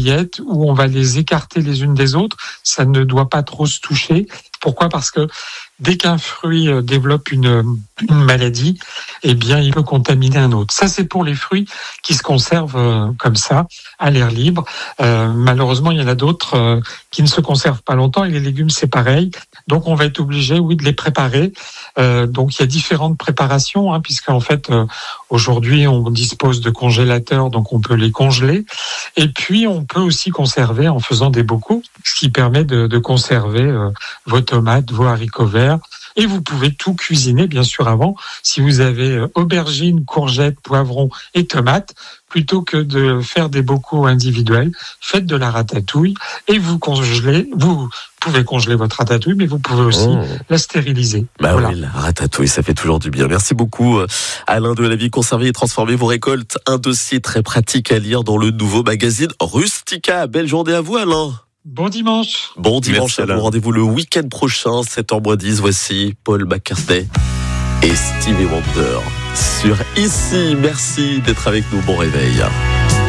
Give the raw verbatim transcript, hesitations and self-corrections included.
serviette où on va les écarter les unes des autres. Ça ne doit pas trop se toucher. Pourquoi ? Parce que dès qu'un fruit développe une, une maladie, eh bien, il peut contaminer un autre. Ça, c'est pour les fruits qui se conservent comme ça, à l'air libre. Euh, malheureusement, il y en a d'autres euh, qui ne se conservent pas longtemps. Et les légumes, c'est pareil. Donc, on va être obligé, oui, de les préparer. Euh, donc, il y a différentes préparations, hein, puisqu'en fait, euh, aujourd'hui, on dispose de congélateurs, donc on peut les congeler. Et puis, on peut aussi conserver en faisant des bocaux, ce qui permet de, de conserver euh, vos tomates, vos haricots verts. Et vous pouvez tout cuisiner, bien sûr, avant. Si vous avez aubergines, courgettes, poivrons et tomates, plutôt que de faire des bocaux individuels, faites de la ratatouille et vous congelez. Vous pouvez congeler votre ratatouille, mais vous pouvez aussi oh. la stériliser. Bah voilà. oui, la ratatouille, ça fait toujours du bien. Merci beaucoup, Alain de La Vie. Conserver et transformer vos récoltes. Un dossier très pratique à lire dans le nouveau magazine Rustica. Belle journée à vous, Alain. Bon dimanche. Bon dimanche à vous. Rendez-vous le week-end prochain, sept heures moins dix. Voici Paul McCartney et Stevie Wonder sur Ici. Merci d'être avec nous. Bon réveil.